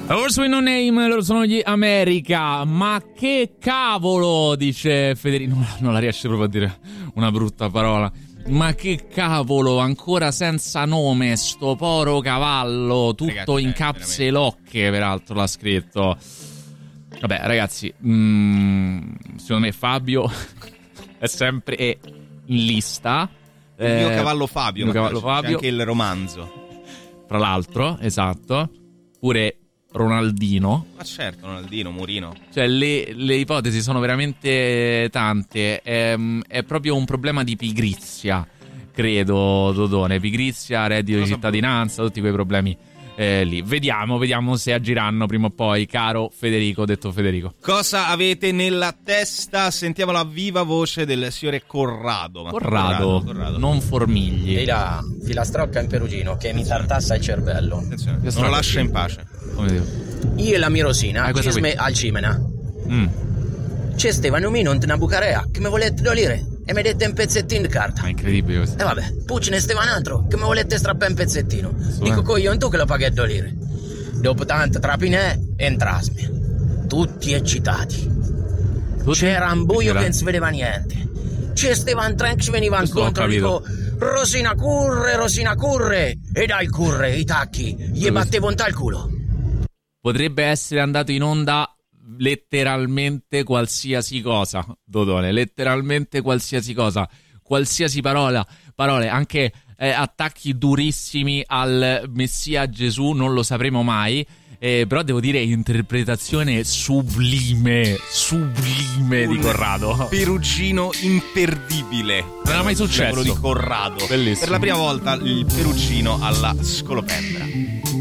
Also in no name, loro sono gli America. Ma che cavolo, dice Federico. Non la riesce proprio a dire una brutta parola. Ma che cavolo, ancora senza nome, sto poro cavallo, tutto ragazzi, in capse locche, peraltro l'ha scritto. Vabbè ragazzi, secondo me Fabio è sempre in lista. Il mio cavallo Fabio, il mio cavallo Fabio. C'è anche il romanzo. Tra l'altro, esatto. Pure Ronaldino. Ma certo, Ronaldino, Mourinho. Cioè le ipotesi sono veramente tante. È proprio un problema di pigrizia, credo, Dodone. Pigrizia, reddito di cittadinanza, tutti quei problemi lì. Vediamo se agiranno prima o poi, caro Federico, detto Federico. Cosa avete nella testa? Sentiamo la viva voce del signore Corrado. Corrado, non Formigli. Ehi là, filastrocca in perugino che mi tartassa il cervello. Attenzione, non lo lascia in pace. Come dico? Io e la mia Rosina al cimena. C'è Stefano Mino in Bucarea che mi volete dolire e mi dette un pezzettino di carta. Ma incredibile questo. E vabbè, poi ce ne stava un altro che mi volete strappare un pezzettino. Dico coglione tu che lo paghi a dolire. Dopo tanto trapinè entrasmi. Tutti eccitati. C'era un buio che non si vedeva niente. C'è Stefan Trank ci veniva incontro. Dico Rosina curre. E dal curre i tacchi gli battevo un tal culo. Potrebbe essere andato in onda letteralmente qualsiasi cosa, Dodone, letteralmente qualsiasi cosa, qualsiasi parole, anche attacchi durissimi al Messia Gesù, non lo sapremo mai, però devo dire interpretazione sublime di Corrado. Perugino imperdibile. Non era mai successo quello di Corrado. Bellissimo. Per la prima volta il Perugino alla scolopendra.